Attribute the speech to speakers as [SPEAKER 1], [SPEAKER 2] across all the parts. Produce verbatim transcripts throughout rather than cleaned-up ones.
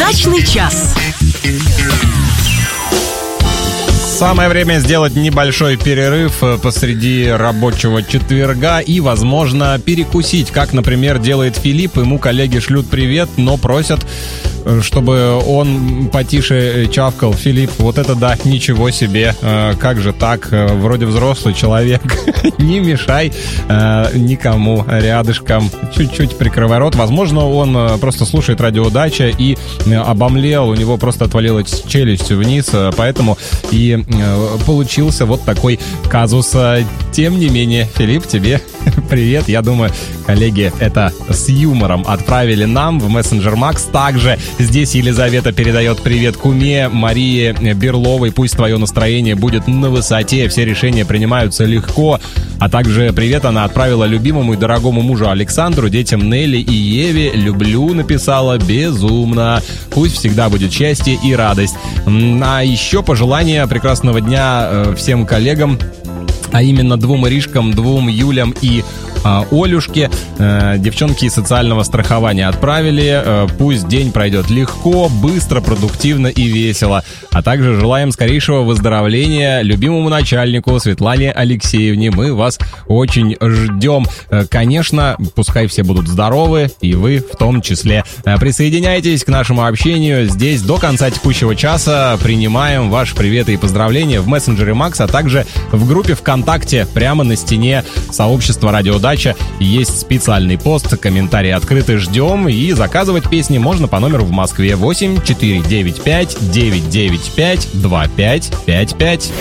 [SPEAKER 1] Дачный час.
[SPEAKER 2] Самое время сделать небольшой перерыв посреди рабочего четверга и, возможно, перекусить, как, например, делает Филипп. Ему коллеги шлют привет, но просят, чтобы он потише чавкал. Филипп, вот это да, ничего себе, как же так, вроде взрослый человек, не мешай никому рядышком, чуть-чуть прикрывай рот. Возможно, он просто слушает радио «Дача» и обомлел, у него просто отвалилась челюсть вниз, поэтому и получился вот такой казус. Тем не менее, Филипп, тебе привет. Я думаю, коллеги это с юмором отправили нам в мессенджер Макс. Также здесь Елизавета передает привет куме Марии Берловой. Пусть твое настроение будет на высоте, все решения принимаются легко. А также привет она отправила любимому и дорогому мужу Александру, детям Нелли и Еве. Люблю, написала, безумно. Пусть всегда будет счастье и радость. А еще пожелание прекрасного дня всем коллегам, а именно двум Иришкам, двум Юлям и э, Олюшке. Э, девчонки из социального страхования отправили. Э, пусть день пройдет легко, быстро, продуктивно и весело. А также желаем скорейшего выздоровления любимому начальнику Светлане Алексеевне. Мы вас очень ждем. Э, конечно, пускай все будут здоровы, и вы в том числе. Э, присоединяйтесь к нашему общению. Здесь до конца текущего часа принимаем ваши приветы и поздравления в мессенджере Макс, а также в группе ВКонтакте. ВКонтакте, прямо на стене сообщества «Радио Дача» есть специальный пост, комментарии открыты, ждем, и заказывать песни можно по номеру в Москве восемь четыре девять пять девять девять пять два пять пять пять.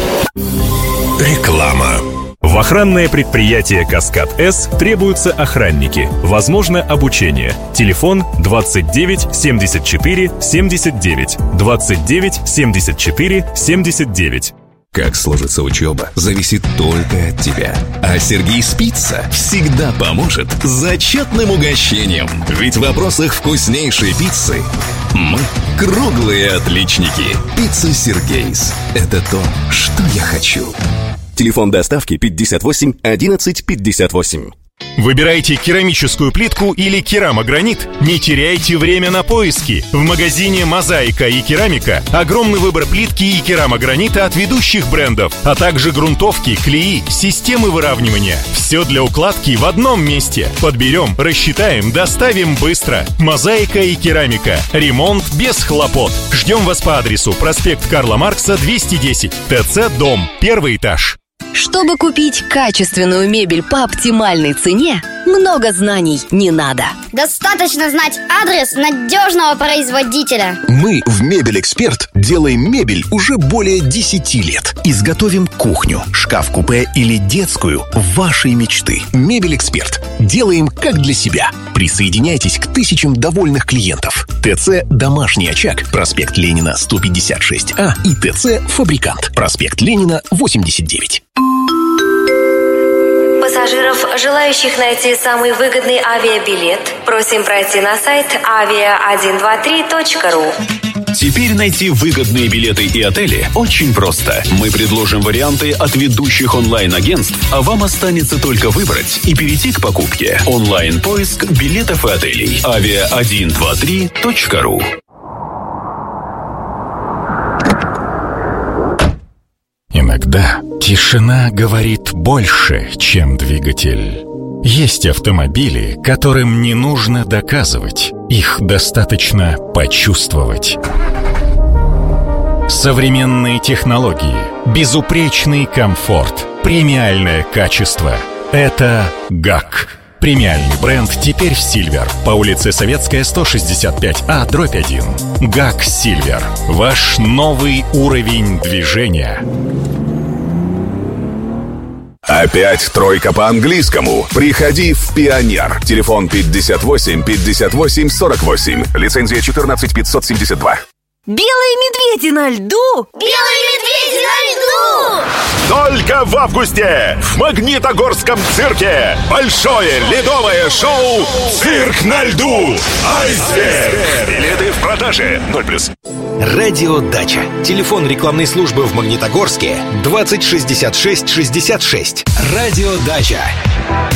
[SPEAKER 3] Реклама. В охранное предприятие «Каскад-С» требуются охранники. Возможно обучение. Телефон двадцать девять семьдесят четыре семьдесят девять. двадцать девять семьдесят четыре семьдесят девять.
[SPEAKER 4] Как сложится учеба, зависит только от тебя. А Сергей Спица всегда поможет с зачетным угощением. Ведь в вопросах вкуснейшей пиццы мы круглые отличники. Пицца Сергейс – это то, что я хочу. Телефон доставки пятьдесят восемь одиннадцать пятьдесят восемь.
[SPEAKER 3] Выбирайте керамическую плитку или керамогранит? Не теряйте время на поиски. В магазине «Мозаика и керамика» огромный выбор плитки и керамогранита от ведущих брендов, а также грунтовки, клеи, системы выравнивания. Все для укладки в одном месте. Подберем, рассчитаем, доставим быстро. «Мозаика и керамика». Ремонт без хлопот. Ждем вас по адресу проспект Карла Маркса, двести десять, ТЦ «Дом», первый этаж.
[SPEAKER 1] Чтобы купить качественную мебель по оптимальной цене, много знаний не надо.
[SPEAKER 5] Достаточно знать адрес надежного производителя.
[SPEAKER 4] Мы в «Мебель-Эксперт» делаем мебель уже более десяти лет. Изготовим кухню, шкаф-купе или детскую вашей мечты. «Мебель-Эксперт». Делаем как для себя. Присоединяйтесь к тысячам довольных клиентов. ТЦ «Домашний очаг», проспект Ленина, сто пятьдесят шесть А и ТЦ «Фабрикант», проспект Ленина, восемьдесят девять.
[SPEAKER 6] Пассажиров, желающих найти самый выгодный авиабилет, просим пройти на сайт авиа один два три точка ру.
[SPEAKER 7] Теперь найти выгодные билеты и отели очень просто. Мы предложим варианты от ведущих онлайн-агентств, а вам останется только выбрать и перейти к покупке. Онлайн-поиск билетов и отелей. авиа один два три точка ру.
[SPEAKER 8] Иногда тишина говорит больше, чем двигатель. Есть автомобили, которым не нужно доказывать. Их достаточно почувствовать. Современные технологии, безупречный комфорт, премиальное качество – это ГАК. Премиальный бренд теперь в Сильвер. По улице Советская, сто шестьдесят пять А, дробь один. ГАК Сильвер. Ваш новый уровень движения.
[SPEAKER 9] Опять тройка по английскому. Приходи в «Пионер». Телефон пятьдесят восемь пятьдесят восемь сорок восемь. Лицензия четырнадцать пятьсот семьдесят два.
[SPEAKER 1] Белые медведи на льду!
[SPEAKER 5] Белые медведи на льду!
[SPEAKER 3] Только в августе в Магнитогорском цирке большое ледовое шоу «Цирк на льду». Айсберг. Билеты в продаже. ноль плюс.
[SPEAKER 10] Радио Дача. Телефон рекламной службы в Магнитогорске двадцать шестьдесят шесть шестьдесят шесть. Радио Дача.